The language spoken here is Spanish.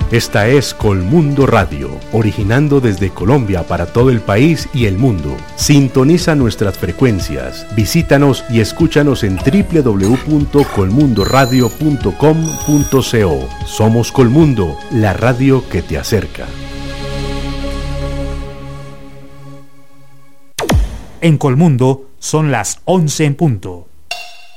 Esta es Colmundo Radio, originando desde Colombia para todo el país y el mundo. Sintoniza nuestras frecuencias, visítanos y escúchanos en www.colmundoradio.com.co. Somos Colmundo, la radio que te acerca. En Colmundo son las 11 en punto.